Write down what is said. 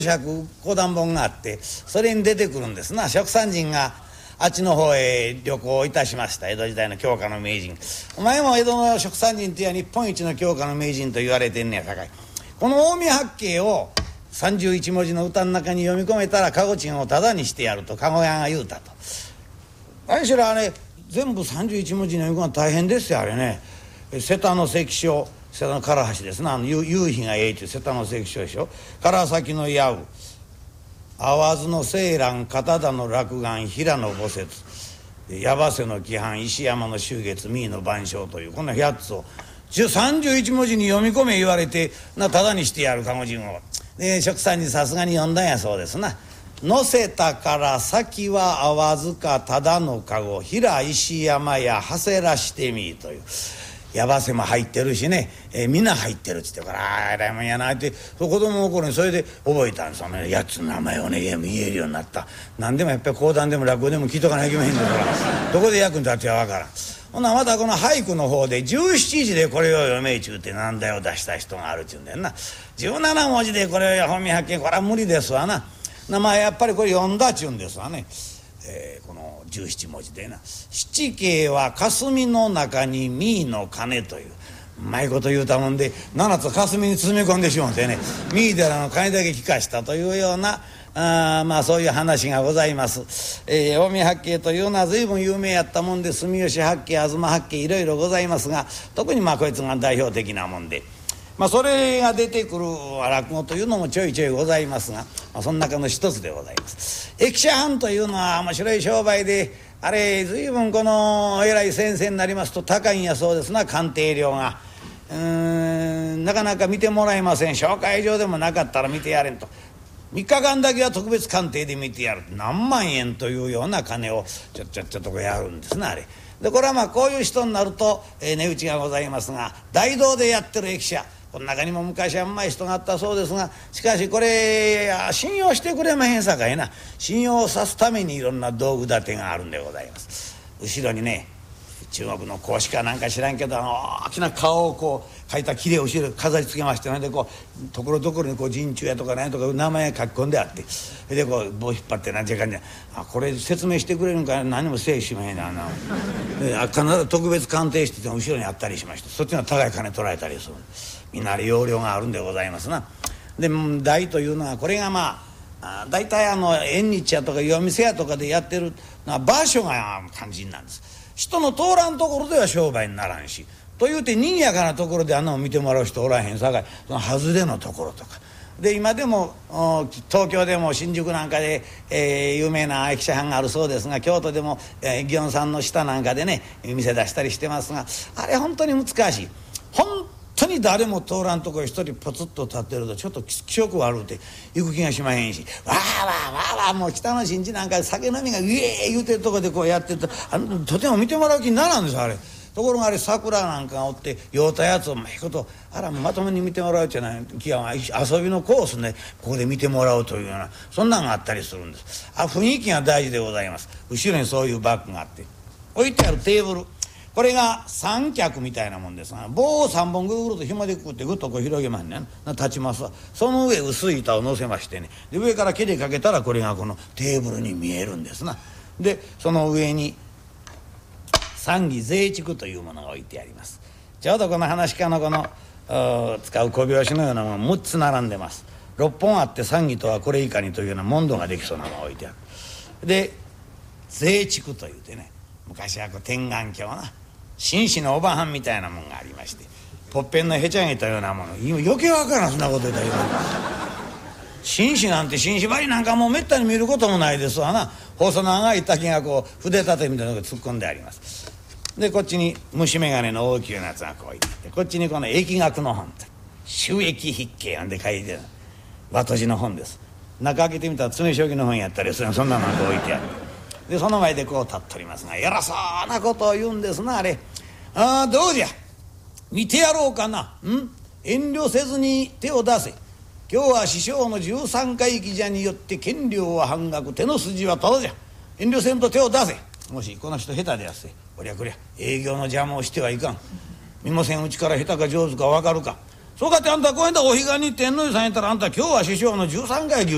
尺講談本があって、それに出てくるんですな。蜀山人があっちの方へ旅行いたしました。江戸時代の狂歌の名人。お前も江戸の蜀山人というのは日本一の狂歌の名人と言われてんねやさかい。この近江八景を31文字の歌の中に読み込めたら駕籠賃をタダにしてやると駕籠屋が言うたと。何しろあれ全部31文字に読み込むのは大変ですよあれね。瀬田の関所、瀬田の唐橋ですな、夕日がええという瀬田の関所でしょ。唐崎の八尾、淡津の青蘭、片田の落雁、平野五節、矢場瀬の規範、石山の秋月、三井の晩鐘というこの8つを31文字に読み込め言われてタダにしてやる駕籠人を。蜀山にさすがに読んだんやそうですな。乗せたから先は淡津かただの籠、平石山や長谷らしてみという。矢場瀬も入ってるしね、みんな入ってるっつってから、あえらいもんやなって子供の頃にそれで覚えたんですよね。やつの名前をね言えるようになった。何でもやっぱり講談でも落語でも聞いとかなきゃいけまへんだからどこで役に立っては分からん。ほなまたこの俳句の方で17字でこれを読めちゅうて難題を出した人があるっちゅうんだよな。17文字でこれを本見発見、これは無理ですわな。まあやっぱりこれ読んだっちゅうんですわね。この17文字でな、七景は霞の中に三井の鐘といううまいこと言うたもんで7つ霞に詰め込んでしまってね、三井寺の鐘だけ聞かしたというようなまあそういう話がございます。近江八景というのは随分有名やったもんで、住吉八景、東八景いろいろございますが、特にまあこいつが代表的なもんで、それが出てくる落語というのもちょいちょいございますが、その中の一つでございます。駅舎藩というのは面白い商売で、あれ随分この偉い先生になりますと高いんやそうですな、鑑定料が。なかなか見てもらえません。紹介状でもなかったら見てやれんと。3日間だけは特別鑑定で見てやる、何万円というような金をちょっとこうやるんですなあれで。これはまあこういう人になると値打ちがございますが、大道でやってる駅舎、この中にも昔はうまい人があったそうですが、しかしこれ信用してくれまへんさかいな。信用さすためにいろんな道具立てがあるんでございます。後ろにね、中国の孔子かなんか知らんけど大きな顔をこう描いたきれい後ろ飾りつけましてね、でこうところどころにこう陣中やとか何とか名前書き込んであって、でこう棒引っ張ってなんていう感じで、これ説明してくれるんか何もせいしまへんな必ず特別鑑定して後ろにあったりしまして、そっちの高い金取られたりする。みんな容量があるんでございますな。で台というのはこれがまあ大体縁日やとか夜店やとかでやってる場所が肝心なんです。人の通らんところでは商売にならんし、というて賑やかなところで見てもらう人おらへんさかい、その外れのところとかで、今でも東京でも新宿なんかで、有名な駅舎藩があるそうですが、京都でも祇園さんの下なんかでね店出したりしてますが、あれ本当に難しい。本当に誰も通らんところ一人ポツッと立ってるとちょっと気色悪うて行く気がしまへんし、わーわーわーわーもう北の新地なんか酒飲みがうえー言うてるとこでこうやってるととても見てもらう気にならんですよあれ。ところがあれ桜なんかがおって酔うたやつをうまいことまともに見てもらうじゃない気が、遊びのコースねここで見てもらうというようなそんなんがあったりするんです。雰囲気が大事でございます。後ろにそういうバッグがあって置いてあるテーブル、これが三脚みたいなもんですが、棒を3本ぐるぐると紐でくくってぐっとこう広げますね。立ちますわ。その上薄い板を乗せましてね、で上から毛でかけたらこれがこのテーブルに見えるんですな。でその上に三義税竹というものが置いてあります。ちょうどこの噺家のこの使う小拍子のようなもの6つ並んでます。6本あって三義とはこれ以下にというような問答ができそうなのが置いてある。で税竹というてね、昔はこう天眼鏡な紳士のおばはんみたいなもんがありまして、ぽっぺんのへちゃげたようなもの、今余計わからんそんなこと言ったら紳士なんて紳士張りなんかもうめったに見ることもないですわな。細長い竹がこう筆立てみたいなのが突っ込んであります。でこっちに虫眼鏡の大きいやつがこういて、こっちにこの疫学の本収益筆記なんて書いてる和とじの本です。中開けてみたら詰将棋の本やったりする、そんなのが置いてある。でその前でこう立っておりますが、偉そうなことを言うんですなあれ。どうじゃ見てやろうかな。遠慮せずに手を出せ。今日は師匠の13回忌者によって見料は半額、手の筋はただじゃ。遠慮せんと手を出せ。もしこの人下手でやっせ、こりゃ営業の邪魔をしてはいかん。見ませんうちから下手か上手か分かるか。そうかってあんたこうやってお彼岸に天王寺さんやったら、あんた今日は師匠の13回忌